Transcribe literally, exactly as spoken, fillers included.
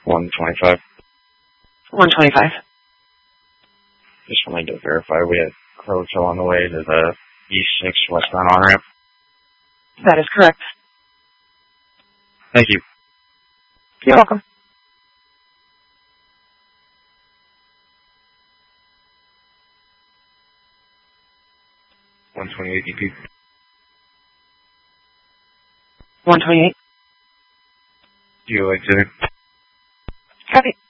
one twenty-five. one twenty-five. Just wanted to verify we had a hotel on the way to the East six westbound on-ramp. That is correct. Thank you. You're welcome. one twenty-eight D P. one twenty-eight. You exhibit. Copy.